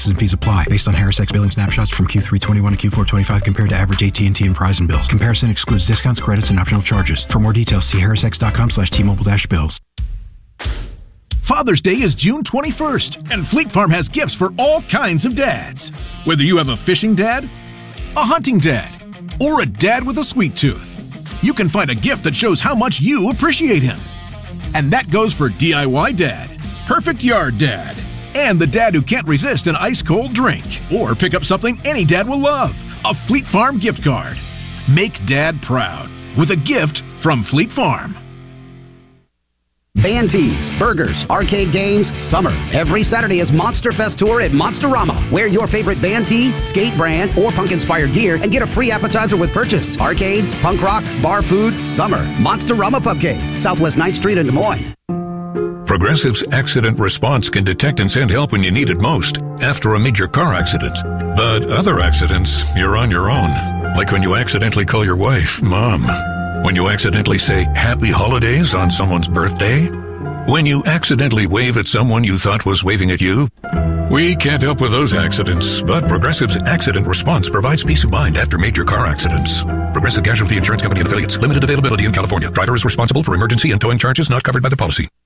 Taxes and fees apply based on Harris X billing snapshots from Q3 21 to Q4 25 compared to average AT&T and Verizon bills. Comparison excludes discounts, credits, and optional charges. For more details, see harrisx.com/T-Mobile-bills. Father's Day is June 21st, and Fleet Farm has gifts for all kinds of dads. Whether you have a fishing dad, a hunting dad, or a dad with a sweet tooth, you can find a gift that shows how much you appreciate him. And that goes for DIY dad, perfect yard dad, and the dad who can't resist an ice-cold drink. Or pick up something any dad will love, a Fleet Farm gift card. Make dad proud with a gift from Fleet Farm. Band tees, burgers, arcade games, summer. Every Saturday is Monster Fest Tour at Monsterama. Wear your favorite band tee, skate brand, or punk-inspired gear and get a free appetizer with purchase. Arcades, punk rock, bar food, summer. Monsterama Pubcade, Southwest 9th Street in Des Moines. Progressive's accident response can detect and send help when you need it most, after a major car accident. But other accidents, you're on your own. Like when you accidentally call your wife Mom. When you accidentally say Happy Holidays on someone's birthday? When you accidentally wave at someone you thought was waving at you? We can't help with those accidents, but Progressive's accident response provides peace of mind after major car accidents. Progressive Casualty Insurance Company and affiliates. Limited availability in California. Driver is responsible for emergency and towing charges not covered by the policy.